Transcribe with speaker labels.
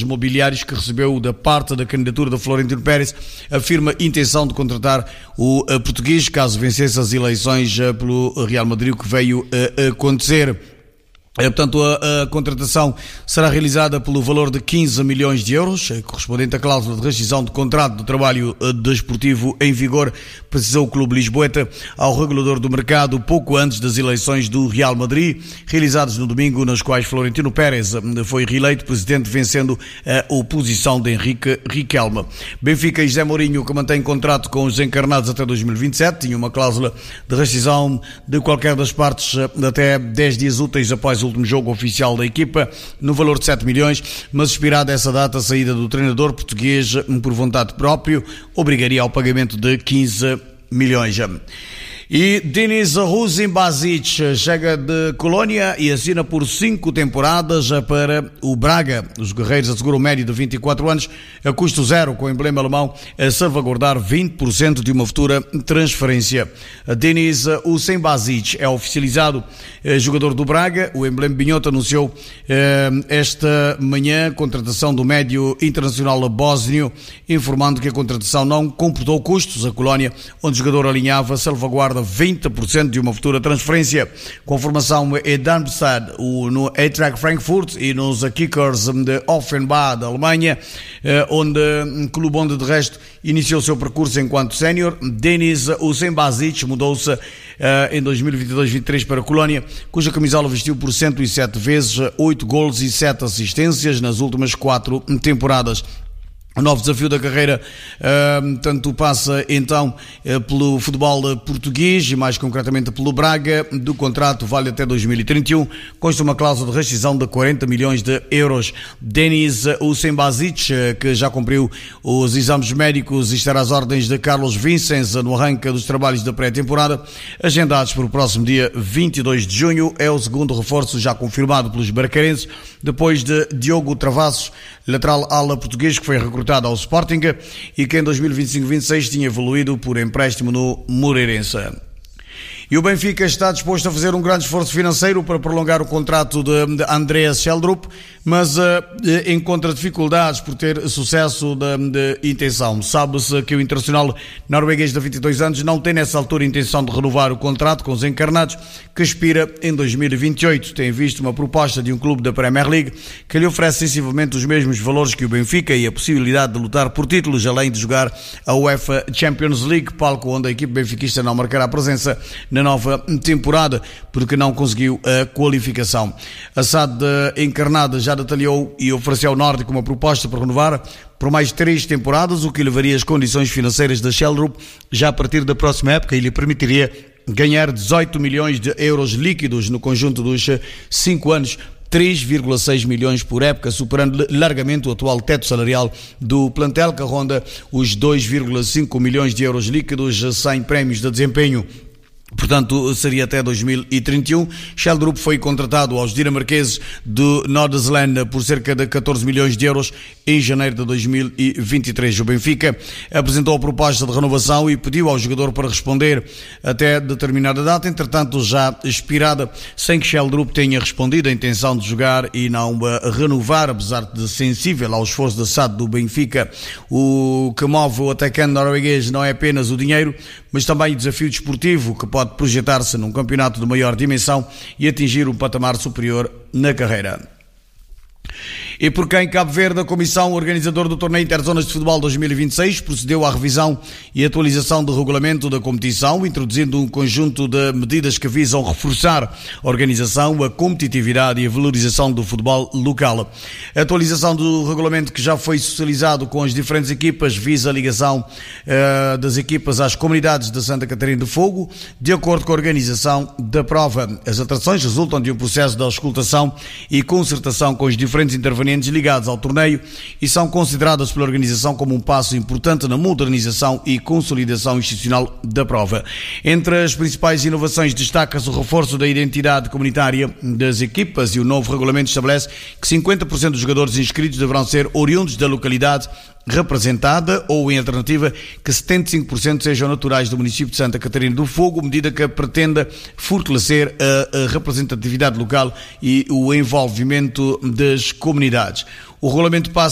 Speaker 1: Mobiliários, que recebeu da parte da candidatura de Florentino Pérez, afirma intenção de contratar o português caso vencesse as eleições pelo Real Madrid, o que veio a acontecer. Portanto, a contratação será realizada pelo valor de 15 milhões de euros, correspondente à cláusula de rescisão de contrato de trabalho desportivo em vigor, precisou o clube lisboeta ao regulador do mercado pouco antes das eleições do Real Madrid, realizadas no domingo, nas quais Florentino Pérez foi reeleito presidente, vencendo a oposição de Henrique Riquelme. Benfica e José Mourinho, que mantém contrato com os encarnados até 2027, tinha uma cláusula de rescisão de qualquer das partes até 10 dias úteis após o último jogo oficial da equipa, no valor de 7 milhões, mas expirada essa data, a saída do treinador português por vontade própria obrigaria ao pagamento de 15 milhões. E Deniz Ružimbašić chega de Colónia e assina por 5 temporadas para o Braga. Os guerreiros asseguram médio de 24 anos, a custo zero, com o emblema alemão a salvaguardar 20% de uma futura transferência. Deniz Ružimbašić é oficializado jogador do Braga. O emblema Binhota anunciou esta manhã a contratação do médio internacional bósnio, informando que a contratação não computou custos. A Colónia, onde o jogador alinhava salvaguarda 20% de uma futura transferência. Com formação em Darmstadt, no Eintracht Frankfurt e nos Kickers de Offenbach, da Alemanha, clube onde de resto iniciou seu percurso enquanto sénior. Deniz Ružimbašić mudou-se em 2022-23 para a Colónia, cuja camisola vestiu por 107 vezes, 8 golos e 7 assistências nas últimas 4 temporadas. O novo desafio da carreira tanto passa então pelo futebol português e mais concretamente pelo Braga. Do contrato vale até 2031, consta uma cláusula de rescisão de 40 milhões de euros. Deniz Ružimbašić, que já cumpriu os exames médicos e estará às ordens de Carlos Vincenzo no arranque dos trabalhos da pré-temporada, agendados para o próximo dia 22 de junho. É o segundo reforço já confirmado pelos barcarenses, depois de Diogo Travassos, lateral ala português, que foi recrutado ao Sporting e que em 2025-26 tinha evoluído por empréstimo no Moreirense. E o Benfica está disposto a fazer um grande esforço financeiro para prolongar o contrato de Andreas Schjelderup, mas encontra dificuldades por ter sucesso de intenção. Sabe-se que o internacional norueguês de 22 anos não tem nessa altura intenção de renovar o contrato com os encarnados, que expira em 2028. Tem visto uma proposta de um clube da Premier League que lhe oferece sensivelmente os mesmos valores que o Benfica e a possibilidade de lutar por títulos, além de jogar a UEFA Champions League, palco onde a equipe benfiquista não marcará presença na nova temporada, porque não conseguiu a qualificação. A SAD encarnada já detalhou e ofereceu ao nórdico uma proposta para renovar por mais 3 temporadas, o que levaria as condições financeiras da Schjelderup já a partir da próxima época e lhe permitiria ganhar 18 milhões de euros líquidos no conjunto dos 5 anos, 3,6 milhões por época, superando largamente o atual teto salarial do plantel, que ronda os 2,5 milhões de euros líquidos sem prémios de desempenho. Portanto, seria até 2031. Schjelderup foi contratado aos dinamarqueses do Nordsjælland por cerca de 14 milhões de euros em janeiro de 2023. O Benfica apresentou a proposta de renovação e pediu ao jogador para responder até determinada data, entretanto já expirada, sem que Schjelderup tenha respondido a intenção de jogar e não renovar, apesar de sensível ao esforço da SAD do Benfica. O que move o atacante norueguês não é apenas o dinheiro, mas também o desafio desportivo, que pode projetar-se num campeonato de maior dimensão e atingir um patamar superior na carreira. E por quem Cabo Verde, a Comissão Organizadora do Torneio Interzonas de Futebol 2026 procedeu à revisão e atualização do regulamento da competição, introduzindo um conjunto de medidas que visam reforçar a organização, a competitividade e a valorização do futebol local. A atualização do regulamento, que já foi socializado com as diferentes equipas, visa a ligação das equipas às comunidades de Santa Catarina do Fogo, de acordo com a organização da prova. As atrações resultam de um processo de auscultação e concertação com os diferentes intervenientes ligados ao torneio e são consideradas pela organização como um passo importante na modernização e consolidação institucional da prova. Entre as principais inovações destaca-se o reforço da identidade comunitária das equipas e o novo regulamento estabelece que 50% dos jogadores inscritos deverão ser oriundos da localidade representada ou, em alternativa, que 75% sejam naturais do município de Santa Catarina do Fogo, medida que pretenda fortalecer a representatividade local e o envolvimento das comunidades. O regulamento passa